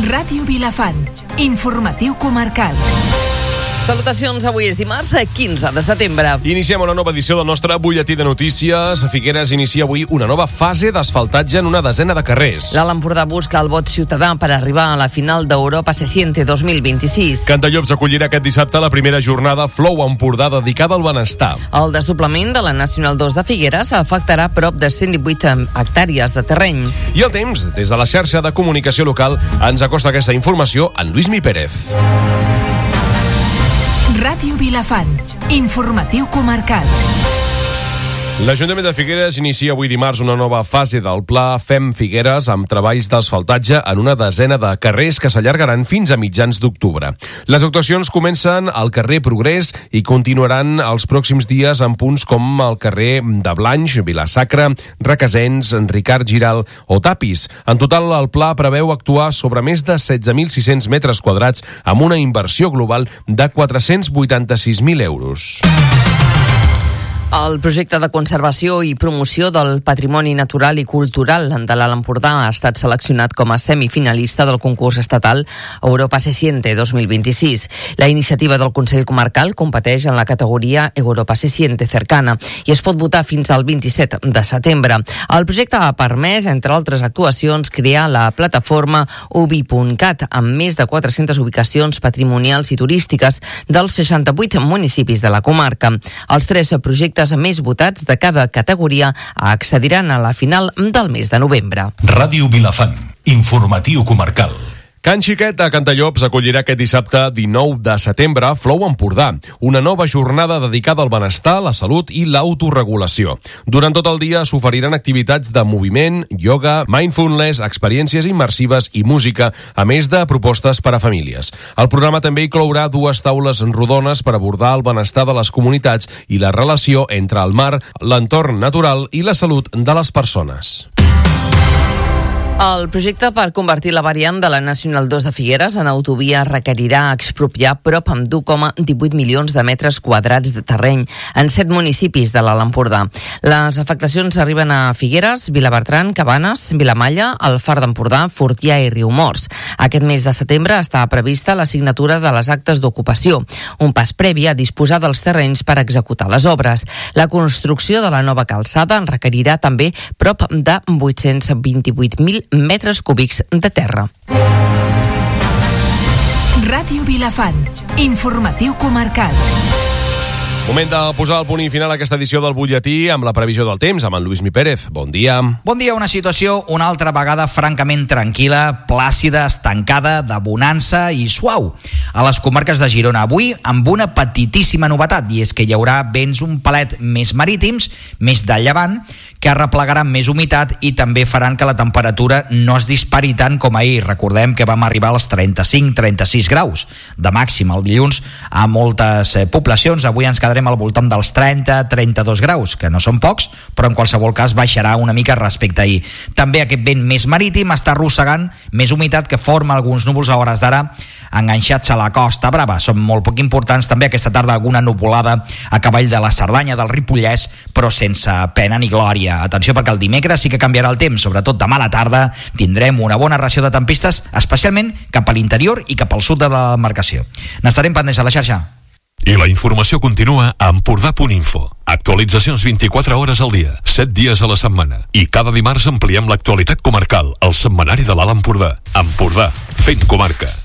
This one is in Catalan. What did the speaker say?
Ràdio Vilafant, informatiu comarcal. Salutacions, avui és dimarts 15 de setembre. Iniciem una nova edició del nostre butlletí de notícies. A Figueres inicia avui una nova fase d'asfaltatge en una desena de carrers. L'Alt Empordà busca el vot ciutadà per arribar a la final d'Europa Se Siente 2026. Cantallops acollirà aquest dissabte la primera jornada Flow Empordà dedicada al benestar. El desdoblament de la Nacional 2 de Figueres afectarà prop de 118 hectàrees de terreny. I el temps, des de la xarxa de comunicació local, ens acosta aquesta informació en Lluís Mi Pérez. Ràdio Vilafant, informatiu comarcal. L'Ajuntament de Figueres inicia avui dimarts una nova fase del pla Fem Figueres amb treballs d'asfaltatge en una desena de carrers que s'allargaran fins a mitjans d'octubre. Les actuacions comencen al carrer Progrés i continuaran els pròxims dies en punts com el carrer de Blanys, Vilasacra, Requesens, Ricard Giral o Tapis. En total, el pla preveu actuar sobre més de 16.600 metres quadrats amb una inversió global de 486.000 euros. El projecte de conservació i promoció del patrimoni natural i cultural de l'Alt Empordà ha estat seleccionat com a semifinalista del concurs estatal Europa Se Siente 2026. La iniciativa del Consell Comarcal competeix en la categoria Europa Se Siente Cercana i es pot votar fins al 27 de setembre. El projecte ha permès, entre altres actuacions, crear la plataforma ubi.cat amb més de 400 ubicacions patrimonials i turístiques dels 68 municipis de la comarca. Els 3 projectes més votats de cada categoria accediran a la final del mes de novembre. Ràdio Vilafant, informatiu comarcal. Can Xiquet a Cantallops acollirà aquest dissabte 19 de setembre Flow Empordà, una nova jornada dedicada al benestar, la salut i l'autoregulació. Durant tot el dia s'oferiran activitats de moviment, yoga, mindfulness, experiències immersives i música, a més de propostes per a famílies. El programa també inclourà 2 taules rodones per abordar el benestar de les comunitats i la relació entre el mar, l'entorn natural i la salut de les persones. El projecte per convertir la variant de la Nacional 2 de Figueres en autovia requerirà expropiar prop amb 1,18 milions de metres quadrats de terreny en 7 municipis de l'Alt Empordà. Les afectacions arriben a Figueres, Vilabertran, Cabanes, Vilamalla, el Far d'Empordà, Fortià i Riumors. Aquest mes de setembre està prevista la signatura de les actes d'ocupació, un pas previ a disposar dels terrenys per executar les obres. La construcció de la nova calçada en requerirà també prop de 828.000 metres cúbics de terra. Ràdio Vilafant, informatiu comarcal. Moment de posar el punt i final a aquesta edició del butlletí amb la previsió del temps, amb en Lluís Mi Pérez. Bon dia. Bon dia, una situació una altra vegada francament tranquil·la, plàcida, estancada, de bonança i suau. A les comarques de Girona avui, amb una petitíssima novetat, i és que hi haurà vents un palet més marítims, més de llevant, que arreplegaran més humitat i també faran que la temperatura no es dispari tant com ahir. Recordem que vam arribar als 35-36 graus de màxim el dilluns a moltes poblacions. Avui ens quedarem al voltant dels 30-32 graus, que no són pocs, però en qualsevol cas baixarà una mica respecte a ahir. També aquest vent més marítim està arrossegant més humitat que forma alguns núvols a hores d'ara enganxats a la Costa Brava. Són molt poc importants també aquesta tarda alguna nuvolada a cavall de la Cerdanya, del Ripollès, però sense pena ni glòria. Atenció perquè el dimecres sí que canviarà el temps, sobretot demà a la tarda tindrem una bona ració de tempistes, especialment cap a l'interior i cap al sud de la demarcació. N'estarem pendents a la xarxa. I la informació continua a Empordà.info. Actualitzacions 24 hores al dia, 7 dies a la setmana. I cada dimarts ampliem l'actualitat comarcal al setmanari de l'Alt Empordà. Empordà, fent comarca.